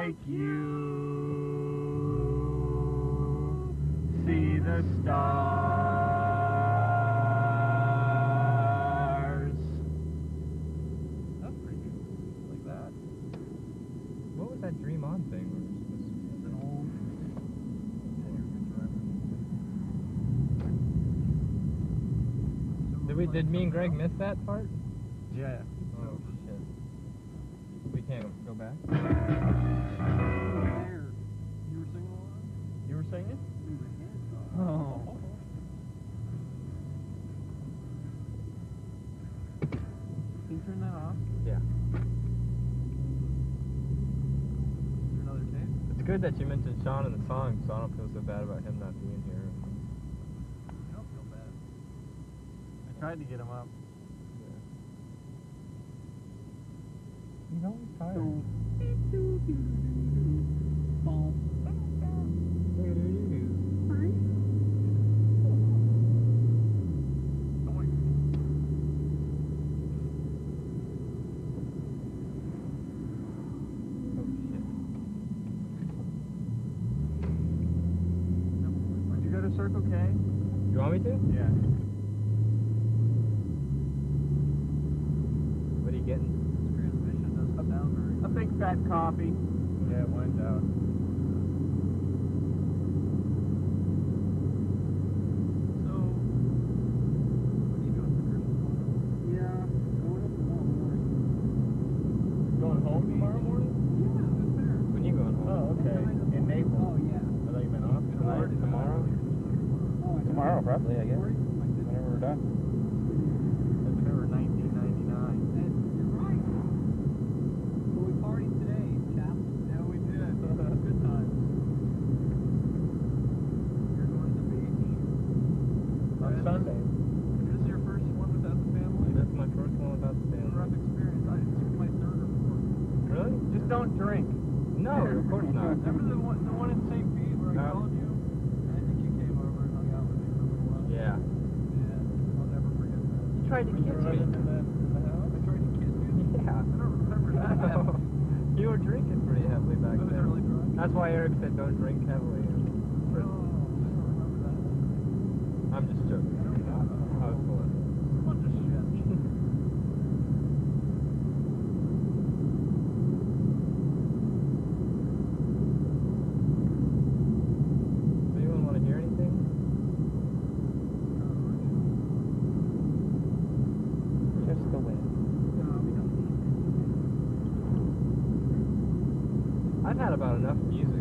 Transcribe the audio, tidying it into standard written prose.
like you see the stars. That's pretty good. Like that. What was that Dream On thing? Where it was supposed to be? It's an old. Did me and Greg miss that part? Yeah. Oh shit. We can't go back? There. You were singing along? You were singing? We were dancing. Oh. Can you turn that off? Yeah. Is there another tape? It's good that you mentioned Sean in the song, so I don't feel so bad about him not being here. You don't feel bad. I tried to get him up. He's always tired. Did you go to Circle K? You want me to? Yeah. What are you getting? This transmission doesn't sound very A big fat coffee. Yeah, wine's out. So, what are you doing for Christmas morning? Yeah. Going home tomorrow morning? Yeah, that's fair. When you going home? Oh, okay. In Naples. Oh, yeah. I thought you meant off Tonight, tomorrow? Tomorrow, probably, I guess. Whenever Whenever we're done. September 1999. You're right. So we partied today, chaps. Yeah, we did. Good times. You're going to the beach. On Sunday. This is your first one without the family? That's my first one without the family. Rough experience. This is my third or fourth. Really? Just don't drink. No, of course not. Remember the one in St. Pete where I No. called you? I think you came over and hung out with me for a little while. Yeah. Yeah, I'll never forget that. You tried to When you kiss were me. living in the house? I tried to kiss you. Yeah. I don't remember that. You were drinking pretty heavily back I was then. really drunk. That's why Eric said don't drink heavily. Oh, I don't remember that. I'm just joking. I was full of it. Bunch of shit. Anyone want to hear anything? Just the wind. No, we don't need I've had about enough music